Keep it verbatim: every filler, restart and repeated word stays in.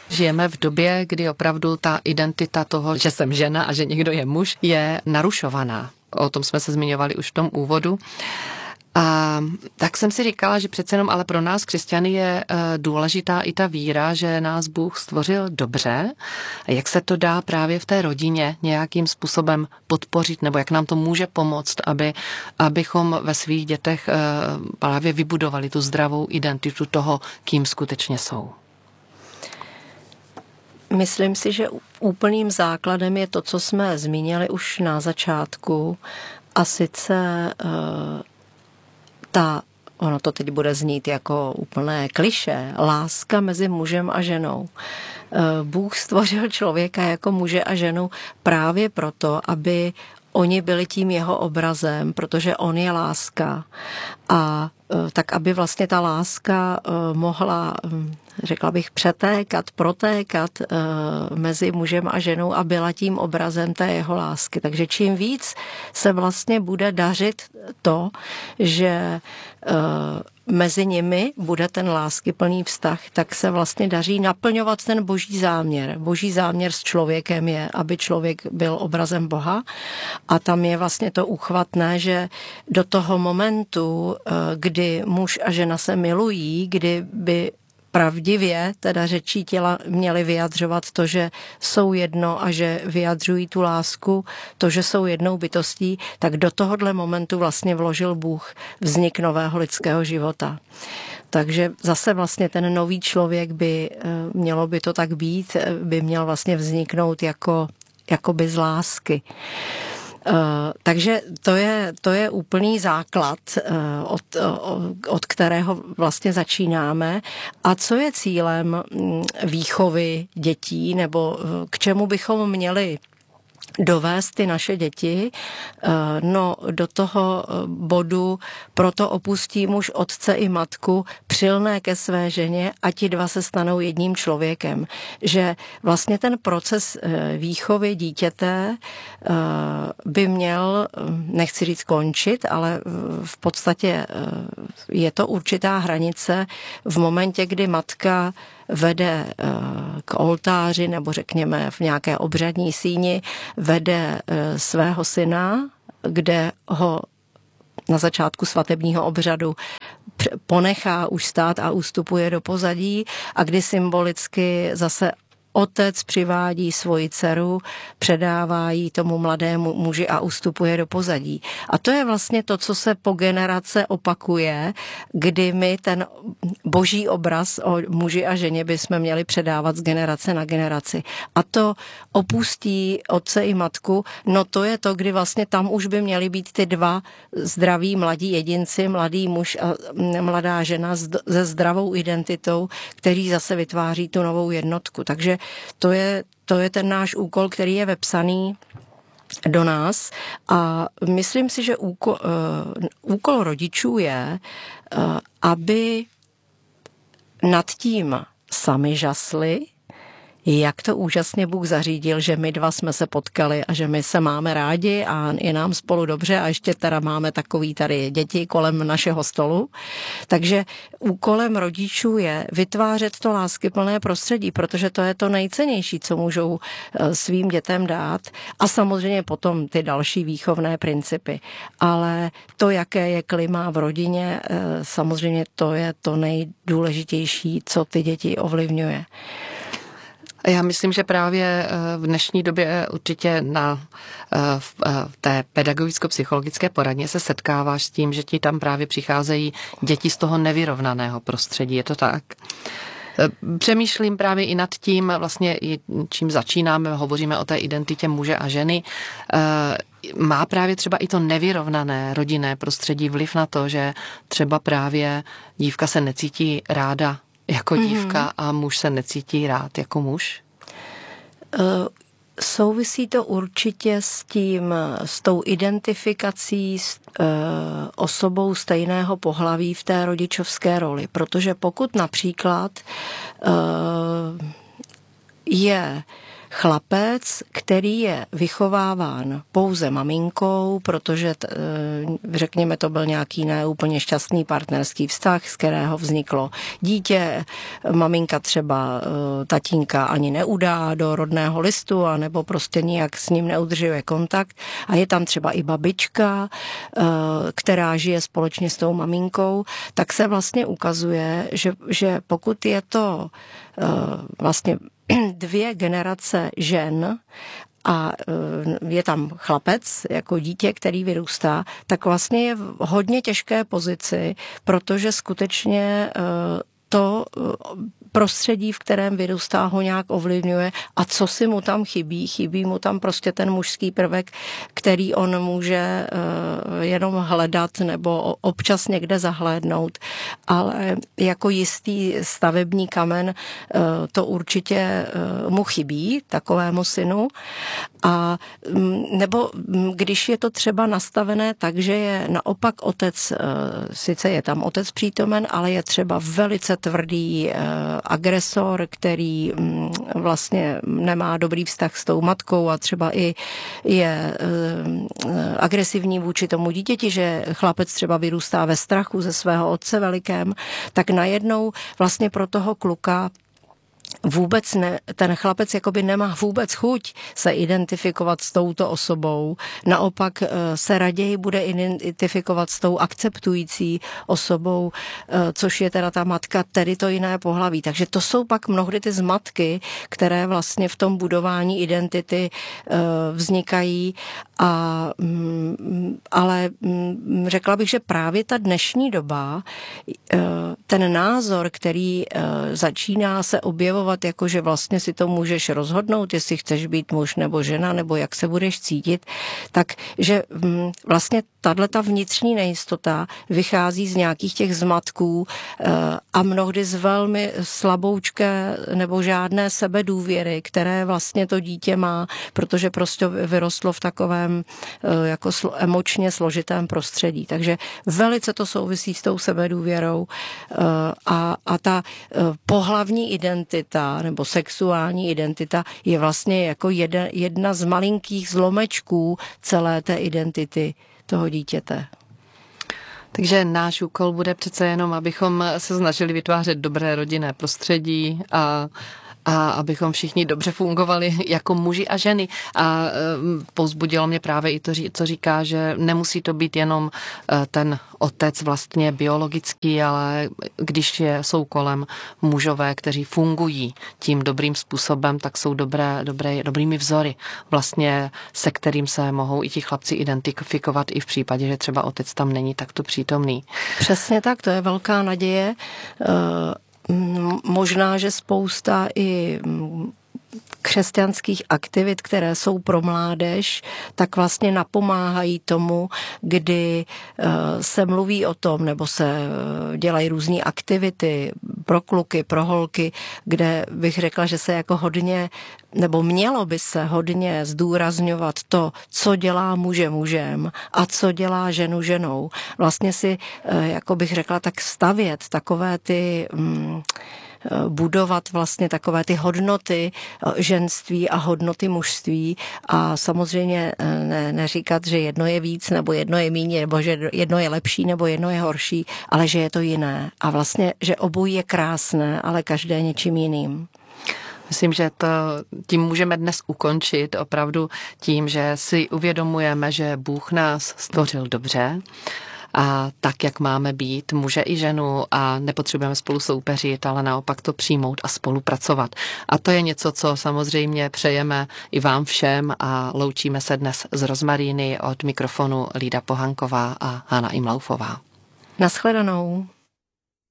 Žijeme v době, kdy opravdu ta identita toho, že jsem žena a že někdo je muž, je narušovaná. O tom jsme se zmiňovali už v tom úvodu. A tak jsem si říkala, že přece jenom ale pro nás křesťany je důležitá i ta víra, že nás Bůh stvořil dobře. A jak se to dá právě v té rodině nějakým způsobem podpořit, nebo jak nám to může pomoct, aby, abychom ve svých dětech právě vybudovali tu zdravou identitu toho, kým skutečně jsou. Myslím si, že úplným základem je to, co jsme zmínili už na začátku, a sice ta, ono to teď bude znít jako úplné klišé, láska mezi mužem a ženou. Bůh stvořil člověka jako muže a ženu právě proto, aby oni byli tím jeho obrazem, protože on je láska. A tak, aby vlastně ta láska mohla, řekla bych, přetékat, protékat mezi mužem a ženou a byla tím obrazem té jeho lásky. Takže čím víc se vlastně bude dařit to, že mezi nimi bude ten láskyplný vztah, tak se vlastně daří naplňovat ten boží záměr. Boží záměr s člověkem je, aby člověk byl obrazem Boha, a tam je vlastně to uchvatné, že do toho momentu, kdy muž a žena se milují, kdy by pravdivě, teda řečí těla, měli vyjadřovat to, že jsou jedno a že vyjadřují tu lásku, to, že jsou jednou bytostí, tak do tohohle momentu vlastně vložil Bůh vznik nového lidského života. Takže zase vlastně ten nový člověk by, mělo by to tak být, by měl vlastně vzniknout jako, jakoby z lásky. Uh, takže to je, to je úplný základ, uh, od, uh, od kterého vlastně začínáme. A co je cílem um, výchovy dětí, nebo uh, k čemu bychom měli dovést ty naše děti, no do toho bodu, proto opustí muž otce i matku, přilné ke své ženě a ti dva se stanou jedním člověkem. Že vlastně ten proces výchovy dítěte by měl, nechci říct končit, ale v podstatě je to určitá hranice v momentě, kdy matka vede k oltáři, nebo řekněme v nějaké obřadní síni, vede svého syna, kde ho na začátku svatebního obřadu ponechá už stát a ustupuje do pozadí, a kdy symbolicky zase otec přivádí svoji dceru, předává ji tomu mladému muži a ustupuje do pozadí. A to je vlastně to, co se po generace opakuje, kdy my ten boží obraz o muži a ženě bychom měli předávat z generace na generaci. A to opustí otce i matku, no to je to, kdy vlastně tam už by měly být ty dva zdraví mladí jedinci, mladý muž a mladá žena se zdravou identitou, který zase vytváří tu novou jednotku. Takže To je, to je ten náš úkol, který je vepsaný do nás, a myslím si, že úkol, uh, úkol rodičů je, uh, aby nad tím sami žasli, jak to úžasně Bůh zařídil, že my dva jsme se potkali a že my se máme rádi a je nám spolu dobře, a ještě teda máme takový tady děti kolem našeho stolu. Takže úkolem rodičů je vytvářet to láskyplné prostředí, protože to je to nejcennější, co můžou svým dětem dát, a samozřejmě potom ty další výchovné principy. Ale to, jaké je klima v rodině, samozřejmě to je to nejdůležitější, co ty děti ovlivňuje. Já myslím, že právě v dnešní době určitě na v té pedagogicko-psychologické poradně se setkáváš s tím, že ti tam právě přicházejí děti z toho nevyrovnaného prostředí. Je to tak? Přemýšlím právě i nad tím, vlastně čím začínáme, hovoříme o té identitě muže a ženy. Má právě třeba i to nevyrovnané rodinné prostředí vliv na to, že třeba právě dívka se necítí ráda jako dívka mm-hmm. a muž se necítí rád jako muž? Uh, souvisí to určitě s tím, s tou identifikací s uh, osobou stejného pohlaví v té rodičovské roli. Protože pokud například uh, je chlapec, který je vychováván pouze maminkou, protože řekněme to byl nějaký neúplně šťastný partnerský vztah, z kterého vzniklo dítě, maminka třeba tatínka ani neudá do rodného listu, anebo prostě nijak s ním neudržuje kontakt a je tam třeba i babička, která žije společně s tou maminkou, tak se vlastně ukazuje, že, že pokud je to vlastně dvě generace žen a je tam chlapec jako dítě, který vyrůstá, tak vlastně je v hodně těžké pozici, protože skutečně to prostředí, v kterém vyrůstá, ho nějak ovlivňuje a co si mu tam chybí, chybí mu tam prostě ten mužský prvek, který on může jenom hledat nebo občas někde zahlédnout, ale jako jistý stavební kamen to určitě mu chybí, takovému synu. A nebo když je to třeba nastavené tak, že je naopak otec, sice je tam otec přítomen, ale je třeba velice tvrdý agresor, který vlastně nemá dobrý vztah s tou matkou a třeba i je agresivní vůči tomu dítěti, že chlapec třeba vyrůstá ve strachu ze svého otce velikém, tak najednou vlastně pro toho kluka vůbec ne, ten chlapec jakoby nemá vůbec chuť se identifikovat s touto osobou. Naopak se raději bude identifikovat s tou akceptující osobou, což je teda ta matka, tedy to jiné pohlaví. Takže to jsou pak mnohdy ty zmatky, které vlastně v tom budování identity vznikají. A, ale řekla bych, že právě ta dnešní doba, ten názor, který začíná se objevovat, jako že vlastně si to můžeš rozhodnout, jestli chceš být muž nebo žena, nebo jak se budeš cítit, tak že vlastně tato vnitřní nejistota vychází z nějakých těch zmatků a mnohdy z velmi slaboučké nebo žádné sebedůvěry, které vlastně to dítě má, protože prostě vyrostlo v takovém jako emočně složitém prostředí. Takže velice to souvisí s tou sebedůvěrou a, a ta pohlavní identita nebo sexuální identita je vlastně jako jedna, jedna z malinkých zlomečků celé té identity toho dítěte. Takže náš úkol bude přece jenom, abychom se snažili vytvářet dobré rodinné prostředí a a abychom všichni dobře fungovali jako muži a ženy. A povzbudilo mě právě i to, co říká, že nemusí to být jenom ten otec vlastně biologický, ale když je, jsou kolem mužové, kteří fungují tím dobrým způsobem, tak jsou dobré, dobré, dobrými vzory, vlastně se kterým se mohou i ti chlapci identifikovat i v případě, že třeba otec tam není takto přítomný. Přesně tak, to je velká naděje. Možná, že spousta i křesťanských aktivit, které jsou pro mládež, tak vlastně napomáhají tomu, kdy se mluví o tom, nebo se dělají různé aktivity pro kluky, pro holky, kde bych řekla, že se jako hodně, nebo mělo by se hodně zdůrazňovat to, co dělá muže mužem a co dělá ženu ženou. Vlastně si, jako bych řekla, tak stavět takové ty budovat vlastně takové ty hodnoty ženství a hodnoty mužství a samozřejmě ne, neříkat, že jedno je víc nebo jedno je míň, nebo že jedno je lepší nebo jedno je horší, ale že je to jiné a vlastně, že obojí je krásné, ale každé něčím jiným. Myslím, že to tím můžeme dnes ukončit opravdu tím, že si uvědomujeme, že Bůh nás stvořil dobře a tak, jak máme být, muže i ženu a nepotřebujeme spolu soupeřit, ale naopak to přijmout a spolupracovat. A to je něco, co samozřejmě přejeme i vám všem a loučíme se dnes z Rozmaríny od mikrofonu Lída Pohanková a Hana Imlaufová. Naschledanou.